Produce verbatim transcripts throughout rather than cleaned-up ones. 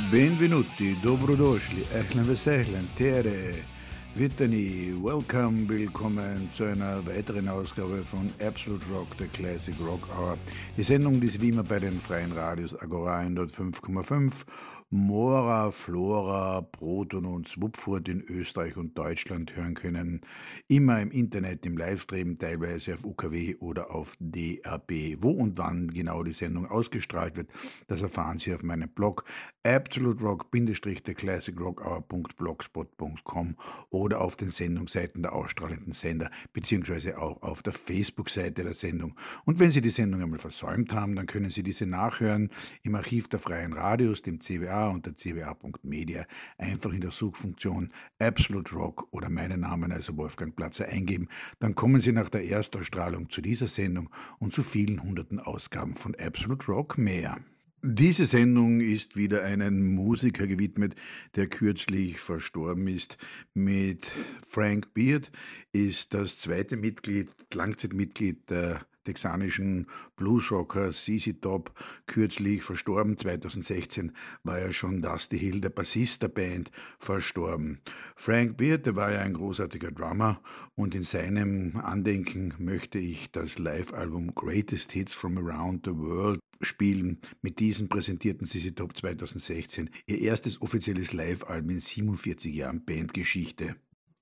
Benvenuti, dobrodošli, ehlen vesehlen, tere, Vitani, welcome, willkommen zu einer weiteren Ausgabe von Absolute Rock, der Classic Rock Hour. Die Sendung, die Sie wie immer bei den freien Radios Agora hundertfünf Komma fünf, Mora, Flora, Proton und Swupfurt in Österreich und Deutschland hören können. Immer im Internet, im Livestream, teilweise auf U K W oder auf D A B. Wo und wann genau die Sendung ausgestrahlt wird, das erfahren Sie auf meinem Blog absolute rock der classic rock hour punkt blogspot punkt com oder auf den Sendungsseiten der ausstrahlenden Sender, beziehungsweise auch auf der Facebook-Seite der Sendung. Und wenn Sie die Sendung einmal versäumt haben, dann können Sie diese nachhören im Archiv der freien Radios, dem C W A unter c w a punkt media, einfach in der Suchfunktion Absolute Rock oder meinen Namen, also Wolfgang Platzer, eingeben. Dann kommen Sie nach der Erstausstrahlung zu dieser Sendung und zu vielen hunderten Ausgaben von Absolute Rock mehr. Diese Sendung ist wieder einem Musiker gewidmet, der kürzlich verstorben ist. Mit Frank Beard ist das zweite Mitglied, Langzeitmitglied der texanischen Bluesrocker Z Z Top, kürzlich verstorben. zweitausendsechzehn war ja schon Dusty Hill, der Bassist der Band, verstorben. Frank Beard, der war ja ein großartiger Drummer, und in seinem Andenken möchte ich das Live-Album Greatest Hits from Around the World spielen. Mit diesem präsentierten Z Z Top zweitausendsechzehn ihr erstes offizielles Live-Album in siebenundvierzig Jahren Bandgeschichte.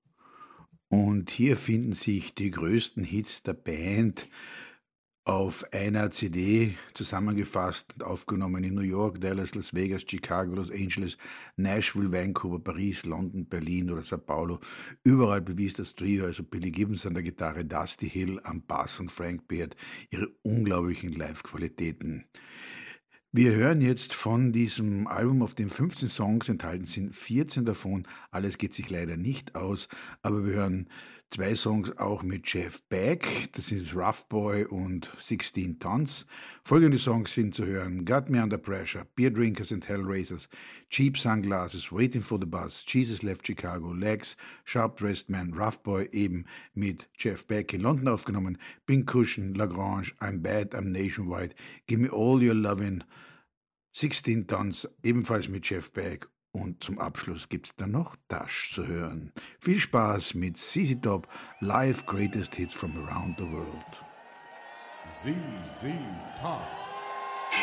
Und hier finden sich die größten Hits der Band auf einer C D zusammengefasst und aufgenommen in New York, Dallas, Las Vegas, Chicago, Los Angeles, Nashville, Vancouver, Paris, London, Berlin oder Sao Paulo. Überall bewies das Trio, also Billy Gibbons an der Gitarre, Dusty Hill am Bass und Frank Beard, ihre unglaublichen Live-Qualitäten. Wir hören jetzt von diesem Album, auf dem fünfzehn Songs enthalten sind, vierzehn davon. Alles geht sich leider nicht aus, aber wir hören zwei Songs auch mit Jeff Beck, das sind Rough Boy und sixteen Tons. Folgende Songs sind zu hören: Got Me Under Pressure, Beer Drinkers and Hellraisers, Cheap Sunglasses, Waiting for the Bus, Jesus Left Chicago, Legs, Sharp Dressed Man, Rough Boy, eben mit Jeff Beck in London aufgenommen, Pink Cushion, Lagrange, I'm Bad, I'm Nationwide, Give Me All Your Lovin', sixteen Tons, ebenfalls mit Jeff Beck, und zum Abschluss gibt's dann noch Dash zu hören. Viel Spaß mit Z Z Top Live Greatest Hits from Around the World. Z Z Top.